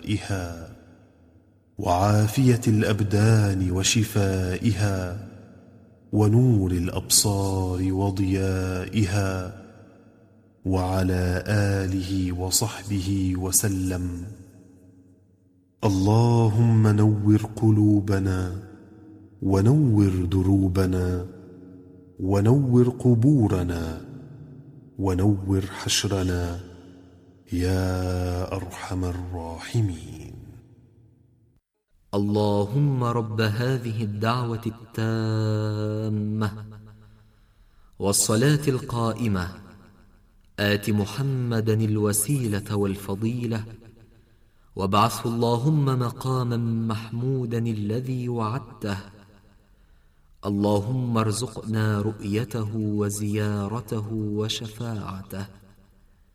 ودوائها وعافية الأبدان وشفائها ونور الأبصار وضيائها وعلى آله وصحبه وسلم. اللهم نور قلوبنا ونور دروبنا ونور قبورنا ونور حشرنا يا أرحم الراحمين. اللهم رب هذه الدعوة التامة والصلاة القائمة آت محمدا الوسيلة والفضيلة وابعثه اللهم مقاما محمودا الذي وعدته. اللهم ارزقنا رؤيته وزيارته وشفاعته.